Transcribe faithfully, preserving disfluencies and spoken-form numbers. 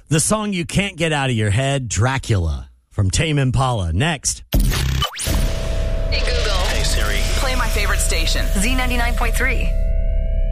The song you can't get out of your head, Dracula, from Tame Impala. Next. Hey, Google. Hey, Siri. Play my favorite station. Z ninety-nine point three.